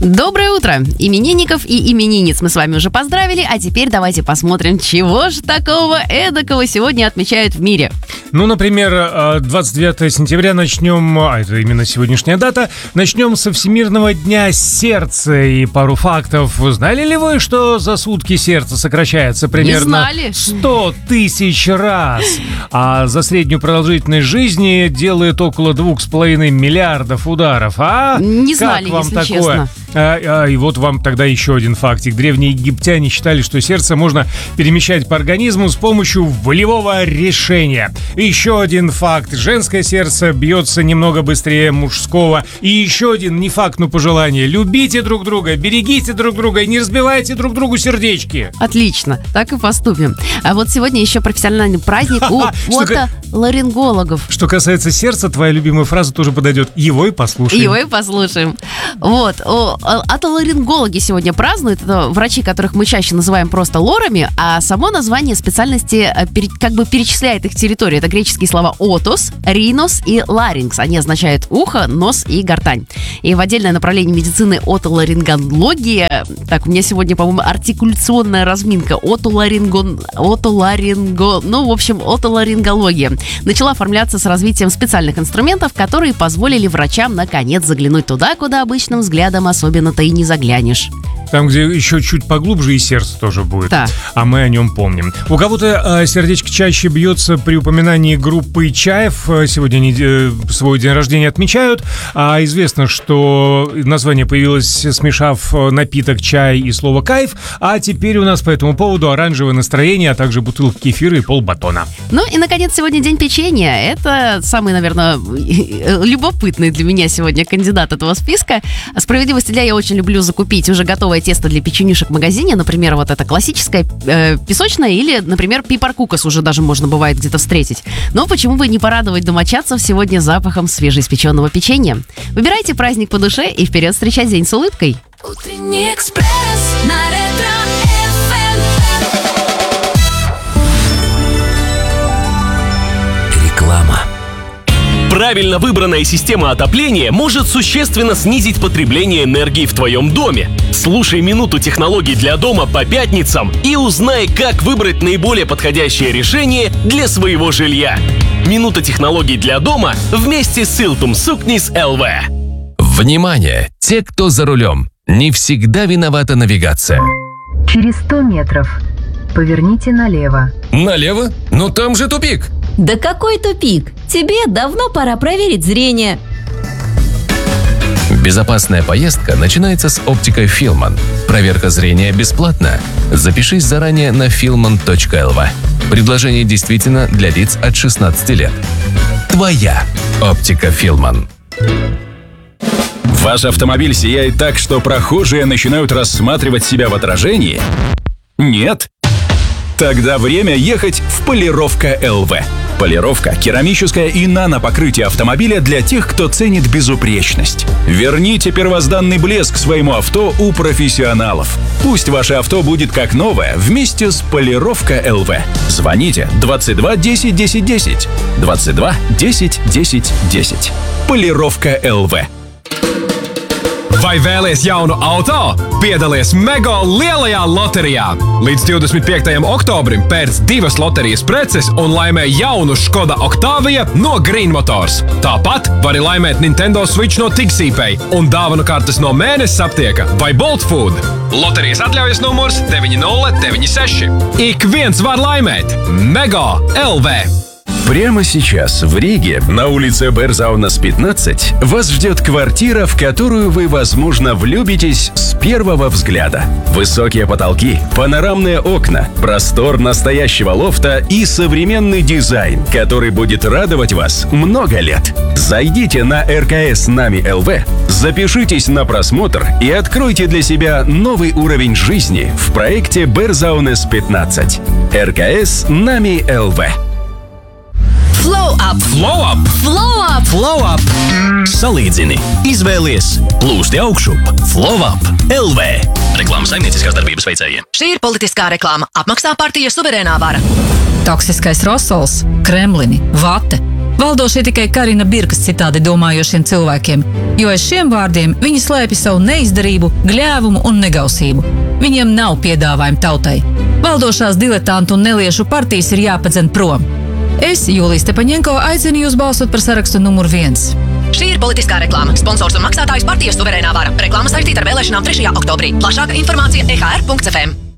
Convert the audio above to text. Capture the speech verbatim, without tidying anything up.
Доброе утро! Именинников и именинниц мы с вами уже поздравили, а теперь давайте посмотрим, чего же такого эдакого сегодня отмечают в мире. Ну, например, двадцать девятого сентября начнем, а это именно сегодняшняя дата, начнем со Всемирного дня сердца. И пару фактов. Знали ли вы, что за сутки сердце сокращается примерно сто тысяч раз? А за среднюю продолжительность жизни делает около двух с половиной миллиардов ударов. А? Не знали, как вам если такое? честно. А, а, и вот вам тогда еще один фактик. Древние египтяне считали, что сердце можно перемещать по организму с помощью волевого решения. Еще один факт. Женское сердце бьется немного быстрее мужского. И еще один, не факт, но пожелание. Любите друг друга, берегите друг друга и не разбивайте друг другу сердечки. Отлично, так и поступим. А вот сегодня еще профессиональный праздник у отоларингологов. Что касается сердца, твоя любимая фраза тоже подойдет. Его и послушаем. Его и послушаем. Вот. Отоларингологи сегодня празднуют. Это врачи, которых мы чаще называем просто лорами, а само название специальности как бы перечисляет их территорию. Это греческие слова «отос», «ринос» и «ларингс». Они означают ухо, нос и гортань. И в отдельное направление медицины отоларингология, так, у меня сегодня, по-моему, артикуляционная разминка, отоларингон, отоларинго, ну, в общем, отоларингология, начала оформляться с развитием специальных инструментов, которые позволили врачам наконец заглянуть туда, куда обычным взглядом особенно-то и не заглянешь. Там, где еще чуть поглубже, и сердце тоже будет. Да. А мы о нем помним. У кого-то э, сердечко чаще бьется при упоминании группы Чаев. Сегодня они э, свой день рождения отмечают. А известно, что название появилось, смешав напиток чай и слово «кайф». А теперь у нас по этому поводу оранжевое настроение, а также бутылка кефира и полбатона. Ну и, наконец, сегодня день печенья. Это самый, наверное, любопытный для меня сегодня кандидат этого списка. Справедливости для, я очень люблю закупить уже готовое тесто для печенюшек в магазине. Например, вот это классическое э, песочное или, например, пипаркукас уже даже можно бывает где-то встретить. Но почему бы не порадовать домочадцев сегодня запахом свежеиспеченного печенья? Выбирайте праздник по душе и вперед встречать день с улыбкой. Утренний экспресс на Ретро эф эм. Реклама. Правильно выбранная система отопления может существенно снизить потребление энергии в твоем доме. Слушай «Минуту технологий для дома» по пятницам и узнай, как выбрать наиболее подходящее решение для своего жилья. «Минута технологий для дома» вместе с Iltum Suknis эл ви. Внимание! Те, кто за рулем, не всегда виновата навигация. Через сто метров поверните налево. Налево? Но там же тупик! Да какой тупик? Тебе давно пора проверить зрение. Безопасная поездка начинается с оптикой Филман. Проверка зрения бесплатна. Запишись заранее на филман точка эл ви. Предложение действительно для лиц от шестнадцати лет. Твоя оптика Филман. Ваш автомобиль сияет так, что прохожие начинают рассматривать себя в отражении? Нет? Тогда время ехать в Полировка эл ви. Полировка, керамическое и нанопокрытие автомобиля для тех, кто ценит безупречность. Верните первозданный блеск своему авто у профессионалов. Пусть ваше авто будет как новое вместе с Полировка эл ви. Звоните двадцать два десять десять десять. двадцать два десять десять десять. Полировка эл ви. Vai vēlies jaunu auto? Piedalies Mego lielajā loterijā! Līdz divdesmit piektajam oktobrim pērc divas loterijas preces un laimē jaunu Škoda Octavia no Green Motors. Tāpat vari laimēt Nintendo Switch no Tigsīpei un dāvanu kartes no Mēnesis aptieka vai Bolt Food. Loterijas atļaujas numurs deviņi nulle deviņi seši. Ik viens var laimēt! Mego эл ви. Прямо сейчас в Риге, на улице Берзаунас пятнадцать, вас ждет квартира, в которую вы, возможно, влюбитесь с первого взгляда. Высокие потолки, панорамные окна, простор настоящего лофта и современный дизайн, который будет радовать вас много лет. Зайдите на эр ка эс Нами эл ви, запишитесь на просмотр и откройте для себя новый уровень жизни в проекте Берзаунас пятнадцать. эр ка эс Нами эл ви. Flow up! Flow up! Flow up! Flow up! Salīdzini, izvēlies, plūsti augšup. Flow up эл ви. Reklāmas saimnieciskās darbības veicējiem. Šī ir politiskā reklāma. Apmaksā partija Suverēnā vara. Toksiskais rosols, kremlini, vate. Valdošie tikai Karina Birkas citādi domājošiem cilvēkiem, jo aiz šiem vārdiem viņi slēpj savu neizdarību, gļēvumu un negausību. Viņiem nav piedāvājumu tautai. Valdošās diletantu un neliešu partijas ir jāpadzen prom. Es, Jūlija Stepaņenko, aicinu jūs balsot par sarakstu numur viens. Šī ir politiskā reklāma. Sponsors un maksātājs partijas suverēnā vara. Reklāma saistīta ar vēlēšanām trešajā oktobrī. Plašāka informācija e h r punkts f m.